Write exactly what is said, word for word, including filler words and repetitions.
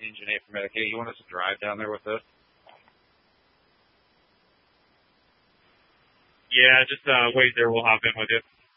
Engine eight for Medicaid. You want us to drive down there with us? Yeah, just uh, wait there. We'll hop in with you.